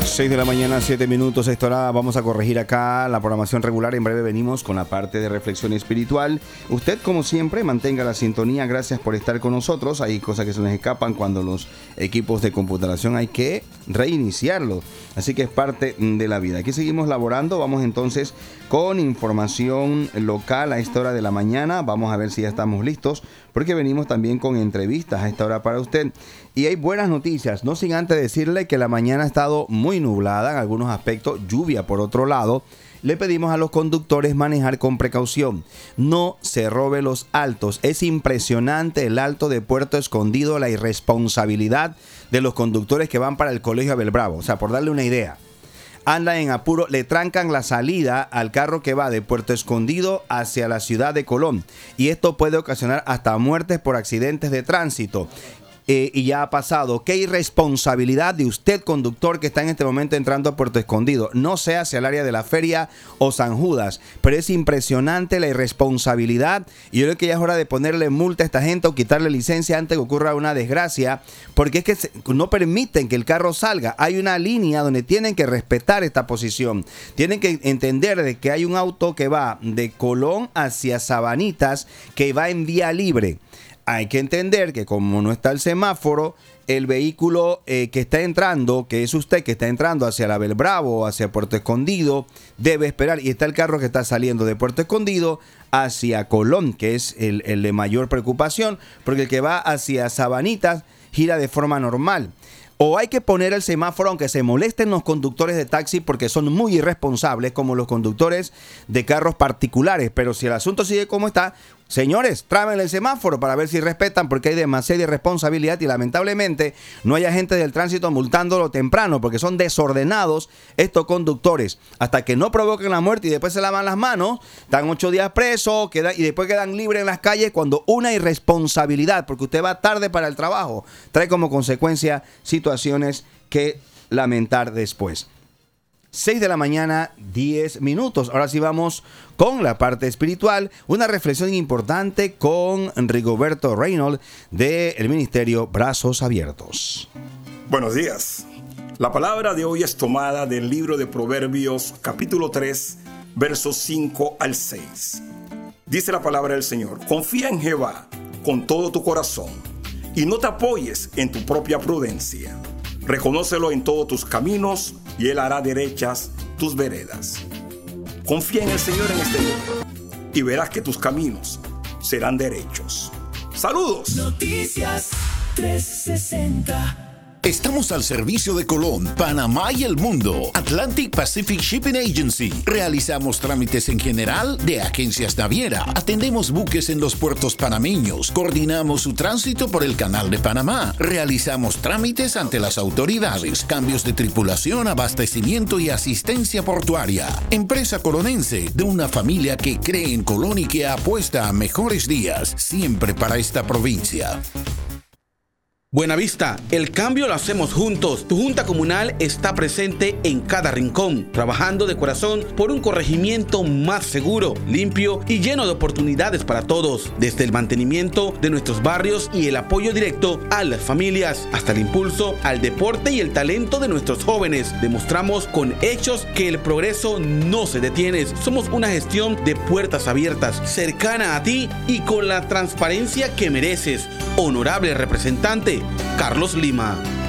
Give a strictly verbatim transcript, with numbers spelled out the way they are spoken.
seis de la mañana, siete minutos. Esta hora vamos a corregir acá la programación regular. En breve venimos con la parte de reflexión espiritual. Usted, como siempre, mantenga la sintonía. Gracias por estar con nosotros. Hay cosas que se nos escapan cuando los equipos de computación hay que reiniciarlos. Así que es parte de la vida. Aquí seguimos laborando. Vamos entonces con información local a esta hora de la mañana. Vamos a ver si ya estamos listos, porque venimos también con entrevistas a esta hora para usted. Y hay buenas noticias, no sin antes decirle que la mañana ha estado muy nublada en algunos aspectos, lluvia por otro lado. Le pedimos a los conductores manejar con precaución. No se robe los altos. Es impresionante el alto de Puerto Escondido, la irresponsabilidad de los conductores que van para el Colegio Abel Bravo. O sea, por darle una idea, andan en apuro, le trancan la salida al carro que va de Puerto Escondido hacia la ciudad de Colón. Y esto puede ocasionar hasta muertes por accidentes de tránsito. Eh, y ya ha pasado. Qué irresponsabilidad de usted, conductor, que está en este momento entrando a Puerto Escondido. No sé hacia el área de la Feria o San Judas, pero es impresionante la irresponsabilidad. Y yo creo que ya es hora de ponerle multa a esta gente o quitarle licencia antes que ocurra una desgracia, porque es que se, no permiten que el carro salga. Hay una línea donde tienen que respetar esta posición. Tienen que entender de que hay un auto que va de Colón hacia Sabanitas, que va en vía libre. Hay que entender que como no está el semáforo, el vehículo eh, que está entrando, que es usted que está entrando hacia la Abel Bravo o hacia Puerto Escondido, debe esperar. Y está el carro que está saliendo de Puerto Escondido hacia Colón, que es el, el de mayor preocupación, porque el que va hacia Sabanitas gira de forma normal. O hay que poner el semáforo, aunque se molesten los conductores de taxi porque son muy irresponsables, como los conductores de carros particulares. Pero si el asunto sigue como está, señores, trámenle el semáforo para ver si respetan, porque hay demasiada irresponsabilidad y lamentablemente no hay agentes del tránsito multándolo temprano, porque son desordenados estos conductores. Hasta que no provoquen la muerte y después se lavan las manos, están ocho días presos queda, y después quedan libres en las calles, cuando una irresponsabilidad, porque usted va tarde para el trabajo, trae como consecuencia situaciones que lamentar después. seis de la mañana, diez minutos. Ahora sí vamos con la parte espiritual. Una reflexión importante con Rigoberto Reynolds del Ministerio Brazos Abiertos. Buenos días. La palabra de hoy es tomada del libro de Proverbios, capítulo tres, versos cinco al seis. Dice la palabra del Señor: confía en Jehová con todo tu corazón y no te apoyes en tu propia prudencia. Reconócelo en todos tus caminos y Él hará derechas tus veredas. Confía en el Señor en este día y verás que tus caminos serán derechos. ¡Saludos! Noticias trescientos sesenta. Estamos al servicio de Colón, Panamá y el mundo. Atlantic Pacific Shipping Agency. Realizamos trámites en general de agencias naviera. Atendemos buques en los puertos panameños. Coordinamos su tránsito por el Canal de Panamá. Realizamos trámites ante las autoridades. Cambios de tripulación, abastecimiento y asistencia portuaria. Empresa colonense de una familia que cree en Colón y que apuesta a mejores días. Siempre para esta provincia. Buenavista, el cambio lo hacemos juntos. Tu Junta Comunal está presente en cada rincón, trabajando de corazón por un corregimiento más seguro, limpio y lleno de oportunidades para todos. Desde el mantenimiento de nuestros barrios y el apoyo directo a las familias, hasta el impulso al deporte y el talento de nuestros jóvenes. Demostramos con hechos que el progreso no se detiene. Somos una gestión de puertas abiertas, cercana a ti y con la transparencia que mereces. Honorable representante Carlos Lima.